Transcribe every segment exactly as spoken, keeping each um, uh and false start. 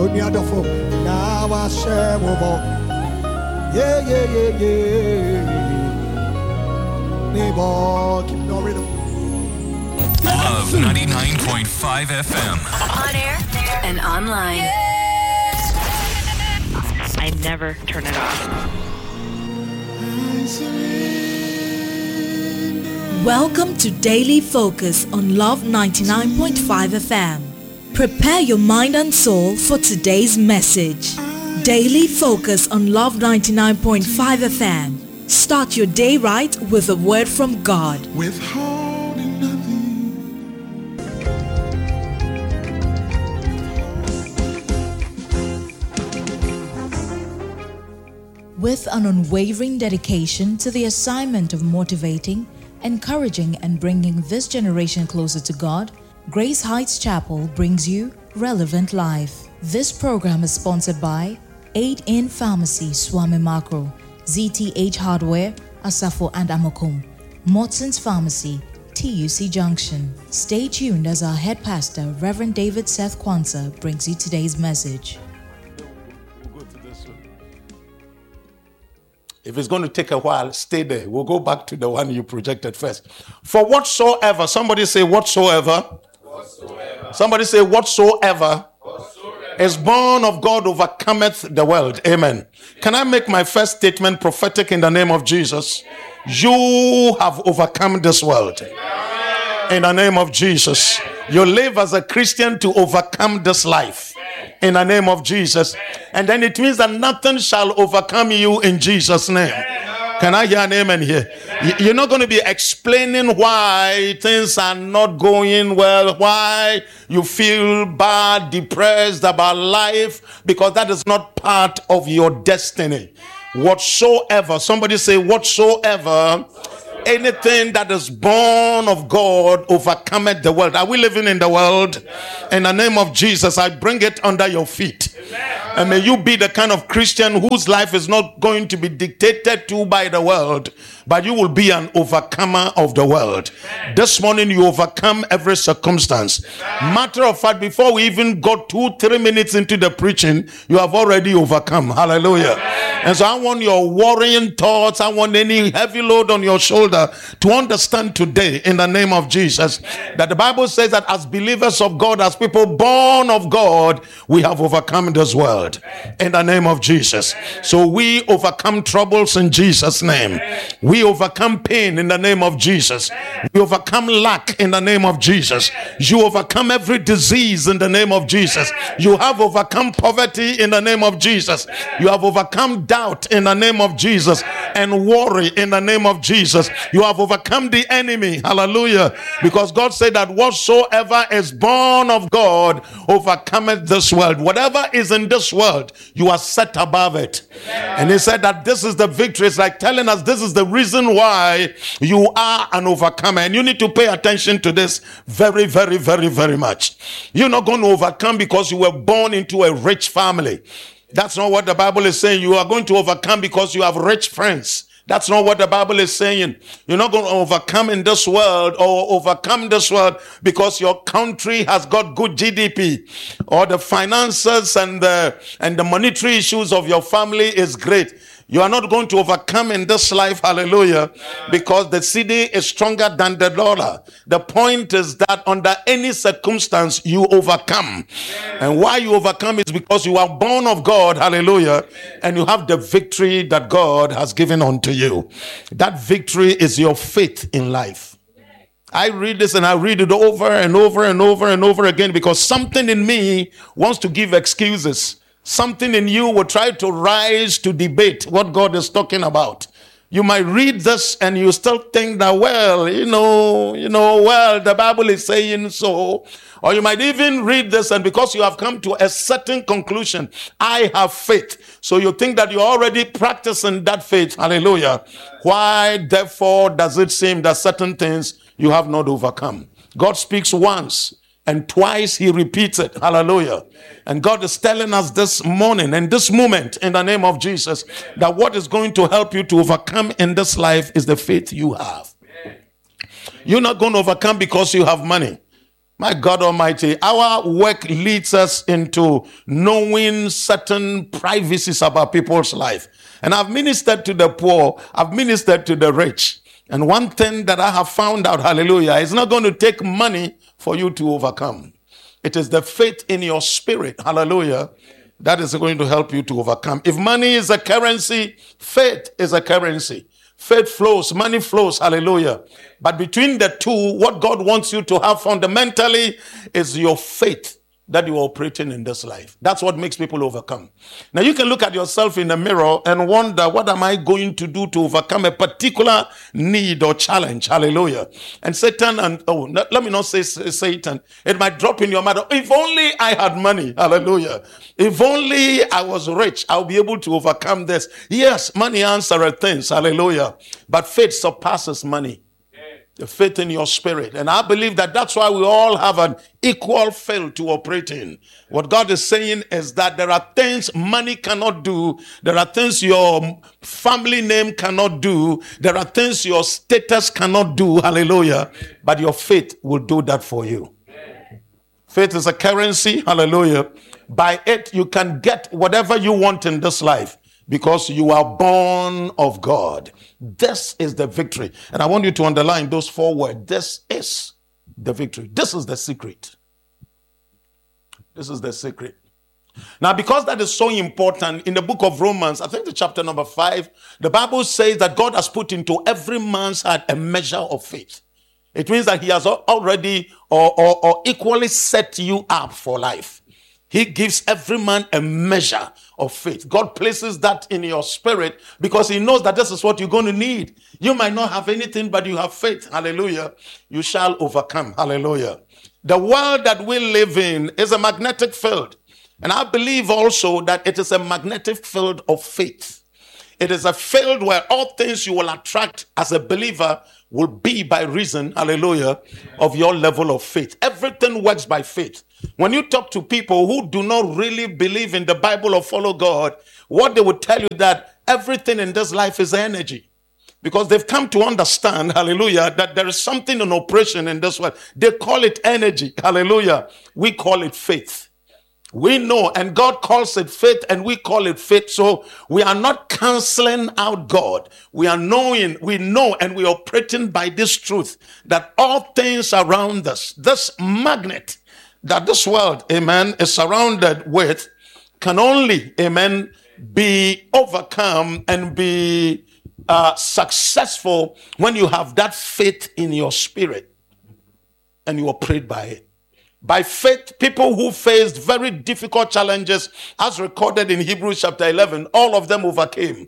Onyadofo. Now I share more. Yeah, yeah, yeah, yeah. Neighbor, keep no rhythm. Love ninety-nine point five F M. On air and online. I never turn it off. Welcome to Daily Focus on Love ninety-nine point five F M. Prepare your mind and soul for today's message. Daily Focus on Love ninety-nine point five F M. Start your day right with a word from God. Withholding nothing. With an unwavering dedication to the assignment of motivating, encouraging, and bringing this generation closer to God, Grace Heights Chapel brings you Relevant Life. This program is sponsored by Aid in Pharmacy, Swami Macro, Z T H Hardware, Asafo and Amokum, Motson's Pharmacy, T U C Junction. Stay tuned as our head pastor, Reverend David Seth Kwanzaa, brings you today's message. We'll go to this one. If it's going to take a while, stay there. We'll go back to the one you projected first. For whatsoever, somebody say whatsoever. Whatsoever. Somebody say whatsoever. Whatsoever. Is born of God overcometh the world. Amen. Can I make my first statement prophetic in the name of Jesus? You have overcome this world. In the name of Jesus. You live as a Christian to overcome this life. In the name of Jesus. And then it means that nothing shall overcome you in Jesus' name. Can I hear an amen here? You're not going to be explaining why things are not going well, why you feel bad, depressed about life, because that is not part of your destiny. Whatsoever, somebody say whatsoever, anything that is born of God overcometh the world. Are we living in the world? In the name of Jesus, I bring it under your feet. And may you be the kind of Christian whose life is not going to be dictated to by the world, but you will be an overcomer of the world. This morning you overcome every circumstance. Matter of fact, before we even got two, three minutes into the preaching, you have already overcome. Hallelujah. And so I want your worrying thoughts, I want any heavy load on your shoulder to understand today in the name of Jesus that the Bible says that as believers of God, as people born of God, we have overcome this world in the name of Jesus. So we overcome troubles in Jesus' name. We overcome pain in the name of Jesus. We overcome lack in the name of Jesus. You overcome every disease in the name of Jesus. You have overcome poverty in the name of Jesus. You have overcome doubt in the name of Jesus and worry in the name of Jesus. You have overcome the enemy. Hallelujah. Because God said that whatsoever is born of God overcometh this world. Whatever is in this world, you are set above it. And he said that this is the victory. It's like telling us this is the reason why you are an overcomer. And you need to pay attention to this very, very, very, very much. You're not going to overcome because you were born into a rich family. That's not what the Bible is saying. You are going to overcome because you have rich friends. That's not what the Bible is saying. You're not going to overcome in this world or overcome this world because your country has got good G D P or the finances and the, and the monetary issues of your family is great. You are not going to overcome in this life, hallelujah, because the C D is stronger than the dollar. The point is that under any circumstance, you overcome. And why you overcome is because you are born of God, hallelujah, and you have the victory that God has given unto you. That victory is your faith in life. I read this and I read it over and over and over and over again because something in me wants to give excuses. Something in you will try to rise to debate what God is talking about. You might read this and you still think that, well, you know, you know, well, the Bible is saying so. Or you might even read this and because you have come to a certain conclusion, I have faith. So you think that you're already practicing that faith. Hallelujah. Why, therefore, does it seem that certain things you have not overcome? God speaks once. And twice he repeats it. Hallelujah. And God is telling us this morning and this moment in the name of Jesus that what is going to help you to overcome in this life is the faith you have. You're not going to overcome because you have money. My God Almighty, our work leads us into knowing certain privacies about people's life. And I've ministered to the poor, I've ministered to the rich. And one thing that I have found out, hallelujah, it's not going to take money for you to overcome. It is the faith in your spirit, hallelujah, that is going to help you to overcome. If money is a currency, faith is a currency. Faith flows, money flows, hallelujah. But between the two, what God wants you to have fundamentally is your faith that you are operating in this life. That's what makes people overcome. Now you can look at yourself in the mirror and wonder, what am I going to do to overcome a particular need or challenge? Hallelujah. And Satan, and oh, let me not say Satan, it might drop in your mind. If only I had money. Hallelujah. If only I was rich, I'll be able to overcome this. Yes, money answers things. Hallelujah. But faith surpasses money. The faith in your spirit. And I believe that that's why we all have an equal field to operate in. What God is saying is that there are things money cannot do. There are things your family name cannot do. There are things your status cannot do. Hallelujah. But your faith will do that for you. Faith is a currency. Hallelujah. By it, you can get whatever you want in this life, because you are born of God. This is the victory. And I want you to underline those four words. This is the victory. This is the secret. This is the secret. Now, because that is so important, in the book of Romans, I think the chapter number five, the Bible says that God has put into every man's heart a measure of faith. It means that he has already or, or, or equally set you up for life. He gives every man a measure of faith. God places that in your spirit because he knows that this is what you're going to need. You might not have anything, but you have faith. Hallelujah. You shall overcome. Hallelujah. The world that we live in is a magnetic field. And I believe also that it is a magnetic field of faith. It is a field where all things you will attract as a believer will be by reason, hallelujah, of your level of faith. Everything works by faith. When you talk to people who do not really believe in the Bible or follow God, what they would tell you that everything in this life is energy. Because they've come to understand, hallelujah, that there is something in operation in this world. They call it energy, hallelujah. We call it faith. We know, and God calls it faith, and we call it faith. So we are not canceling out God. We are knowing, we know, and we are operating by this truth that all things around us, this magnet that this world, amen, is surrounded with, can only, amen, be overcome and be uh, successful when you have that faith in your spirit and you operate by it. By faith, people who faced very difficult challenges, as recorded in Hebrews chapter eleven, all of them overcame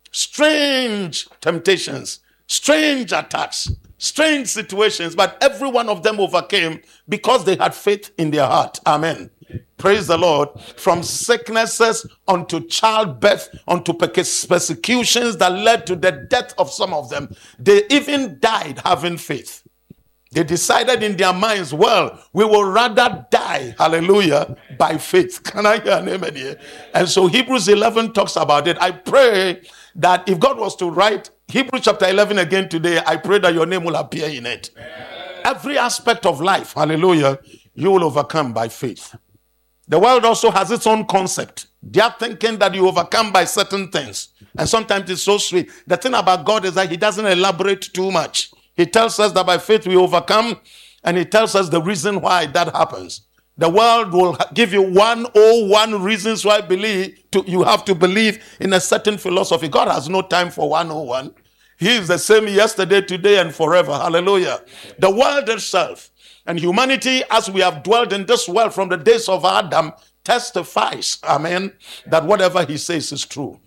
strange temptations, strange attacks, strange situations, but every one of them overcame because they had faith in their heart. Amen. Praise the Lord. From sicknesses unto childbirth, unto persecutions that led to the death of some of them, they even died having faith. They decided in their minds, well, we will rather die, hallelujah, by faith. Can I hear an amen here? And so Hebrews eleven talks about it. I pray that if God was to write Hebrews chapter eleven again today, I pray that your name will appear in it. Amen. Every aspect of life, hallelujah, you will overcome by faith. The world also has its own concept. They are thinking that you overcome by certain things. And sometimes it's so sweet. The thing about God is that he doesn't elaborate too much. He tells us that by faith we overcome, and he tells us the reason why that happens. The world will give you one oh one reasons why believe to, you have to believe in a certain philosophy. God has no time for one oh one. He is the same yesterday, today, and forever. Hallelujah. The world itself and humanity, as we have dwelt in this world from the days of Adam, testifies, amen, that whatever he says is true.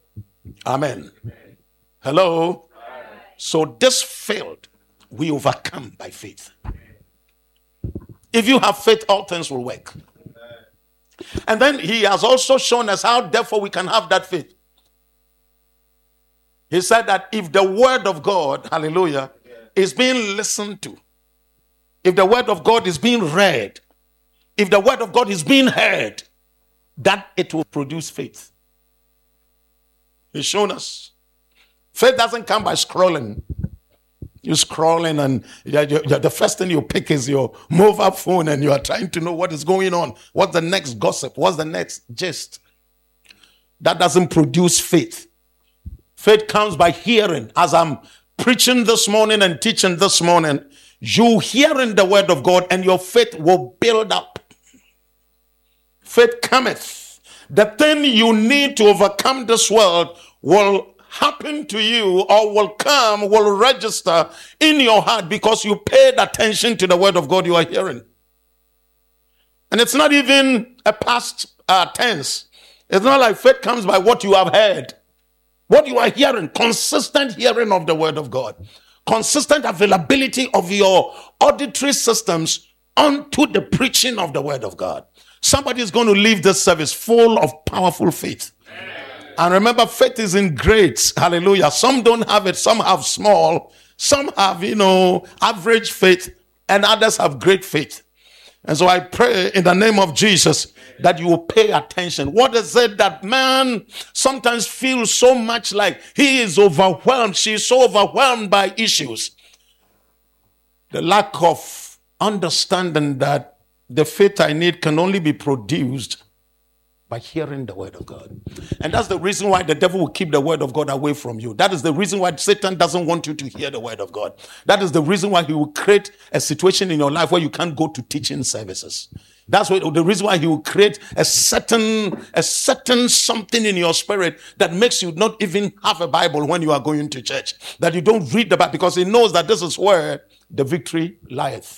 Amen. Hello. So this field, we overcome by faith. If you have faith, all things will work. And then he has also shown us how, therefore, we can have that faith. He said that if the word of God, hallelujah, is being listened to, if the word of God is being read, if the word of God is being heard, that it will produce faith. He's shown us. Faith doesn't come by scrolling. You're scrolling and you're, you're, the first thing you pick is your mobile phone and you are trying to know what is going on. What's the next gossip? What's the next gist? That doesn't produce faith. Faith comes by hearing. As I'm preaching this morning and teaching this morning, you hearing the word of God and your faith will build up. Faith cometh. The thing you need to overcome this world will happen to you or will come, will register in your heart because you paid attention to the word of God you are hearing. And it's not even a past uh, tense. It's not like faith comes by what you have heard. What you are hearing, consistent hearing of the word of God, consistent availability of your auditory systems unto the preaching of the word of God. Somebody is going to leave this service full of powerful faith. And remember, faith is in grades. Hallelujah. Some don't have it. Some have small. Some have, you know, average faith. And others have great faith. And so I pray in the name of Jesus that you will pay attention. What is it that man sometimes feels so much like he is overwhelmed? She is so overwhelmed by issues. The lack of understanding that the faith I need can only be produced by hearing the word of God. And that's the reason why the devil will keep the word of God away from you. That is the reason why Satan doesn't want you to hear the word of God. That is the reason why he will create a situation in your life where you can't go to teaching services. That's what, the reason why he will create a certain, a certain something in your spirit that makes you not even have a Bible when you are going to church. That you don't read the Bible because he knows that this is where the victory lieth.